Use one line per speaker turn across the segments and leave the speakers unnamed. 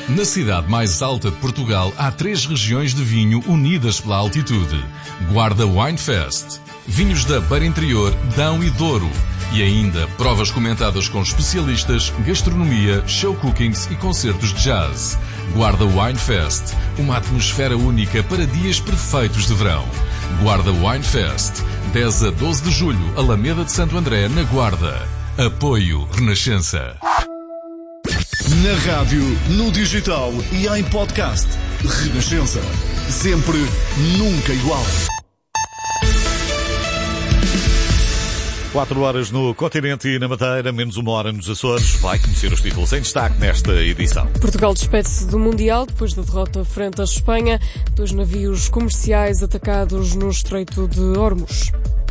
Na cidade mais alta de Portugal há 3 regiões de vinho unidas pela altitude. Guarda Wine Fest, vinhos da Beira Interior, Dão e Douro. E ainda provas comentadas com especialistas, gastronomia, show cookings e concertos de jazz. Guarda Wine Fest, uma atmosfera única para dias perfeitos de verão. Guarda Wine Fest, 10 a 12 de julho, Alameda de Santo André, na Guarda. Apoio Renascença.
Na rádio, no digital e em podcast. Renascença. Sempre, nunca igual.
4 horas no continente e na Madeira, menos 1 hora nos Açores. Vai conhecer os títulos em destaque nesta edição.
Portugal despede-se do Mundial depois da derrota frente à Espanha. 2 navios comerciais atacados no Estreito de Hormuz.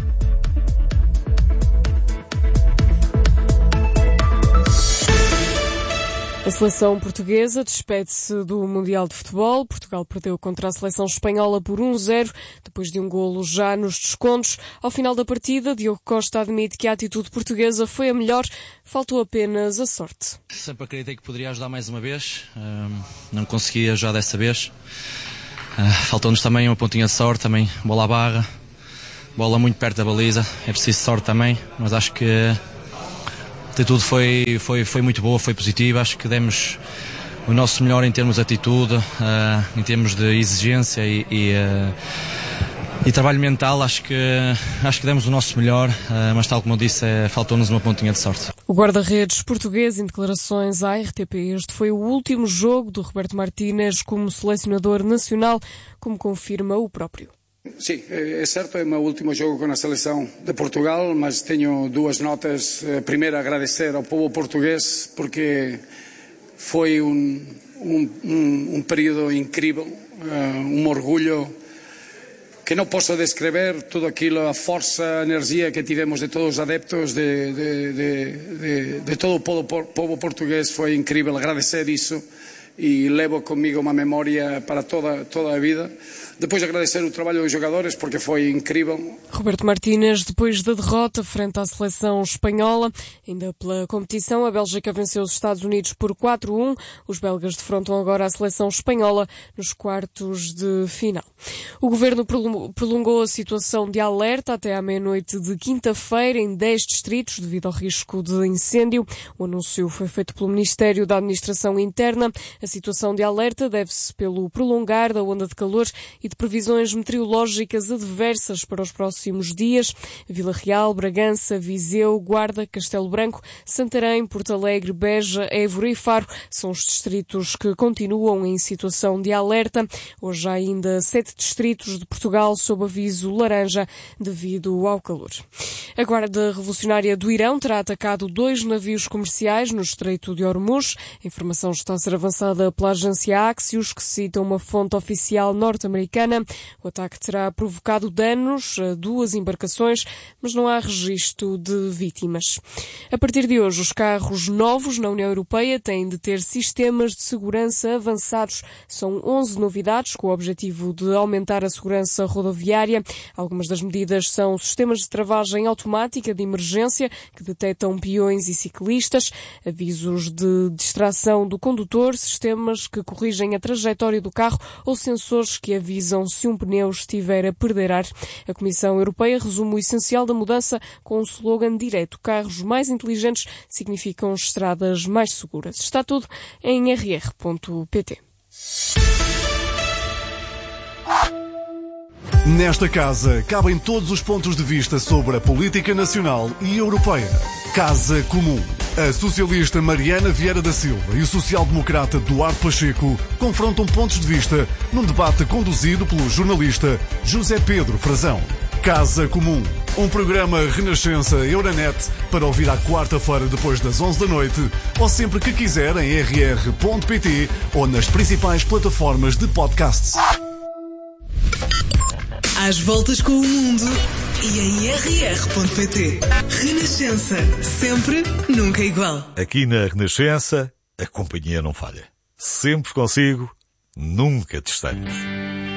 A seleção portuguesa despede-se do Mundial de Futebol. Portugal perdeu contra a seleção espanhola por 1-0, depois de um golo já nos descontos. Ao final da partida, Diogo Costa admite que a atitude portuguesa foi a melhor, faltou apenas a sorte.
Sempre acreditei que poderia ajudar mais uma vez, não consegui ajudar dessa vez. Faltou-nos também uma pontinha de sorte, também bola à barra, bola muito perto da baliza, é preciso sorte também, mas acho que a atitude foi muito boa, foi positiva. Acho que demos o nosso melhor em termos de atitude, em termos de exigência e trabalho mental. Acho que demos o nosso melhor, mas tal como eu disse, faltou-nos uma pontinha de sorte.
O guarda-redes português, em declarações à RTP, este foi o último jogo do Roberto Martínez como selecionador nacional, como confirma o próprio.
Sim, é certo, é o meu último jogo com a seleção de Portugal, mas tenho 2 notas. Primeiro, agradecer ao povo português, porque foi um período incrível, um orgulho que não posso descrever, tudo aquilo, a força, a energia que tivemos de todos os adeptos, de todo o povo português, foi incrível. Agradecer isso e levo comigo uma memória para toda a vida. Depois agradecer o trabalho dos jogadores, porque foi incrível.
Roberto Martínez, depois da derrota frente à seleção espanhola, ainda pela competição, a Bélgica venceu os Estados Unidos por 4-1. Os belgas defrontam agora a seleção espanhola nos quartos de final. O governo prolongou a situação de alerta até à meia-noite de quinta-feira em 10 distritos, devido ao risco de incêndio. O anúncio foi feito pelo Ministério da Administração Interna. A situação de alerta deve-se pelo prolongar da onda de calor e de previsões meteorológicas adversas para os próximos dias. Vila Real, Bragança, Viseu, Guarda, Castelo Branco, Santarém, Porto Alegre, Beja, Évora e Faro são os distritos que continuam em situação de alerta. Hoje há ainda 7 distritos de Portugal sob aviso laranja devido ao calor. A Guarda Revolucionária do Irão terá atacado 2 navios comerciais no Estreito de Hormuz. A informação está a ser avançada pela agência Axios, que cita uma fonte oficial norte-americana. O ataque terá provocado danos a 2 embarcações, mas não há registro de vítimas. A partir de hoje, os carros novos na União Europeia têm de ter sistemas de segurança avançados. São 11 novidades com o objetivo de aumentar a segurança rodoviária. Algumas das medidas são sistemas de travagem automática de emergência que detectam peões e ciclistas, avisos de distração do condutor, sistemas que corrigem a trajetória do carro ou sensores que avisam se um pneu estiver a perder ar. A Comissão Europeia resume o essencial da mudança com um slogan direto: carros mais inteligentes significam estradas mais seguras. Está tudo em rr.pt.
Nesta casa cabem todos os pontos de vista sobre a política nacional e europeia. Casa Comum. A socialista Mariana Vieira da Silva e o social-democrata Duarte Pacheco confrontam pontos de vista num debate conduzido pelo jornalista José Pedro Frazão. Casa Comum. Um programa Renascença Euronet para ouvir à quarta-feira depois das 11 da noite ou sempre que quiser em rr.pt ou nas principais plataformas de podcasts.
Às voltas com o mundo e em rr.pt. Renascença. Sempre, nunca igual.
Aqui na Renascença, a companhia não falha. Sempre consigo, nunca distante.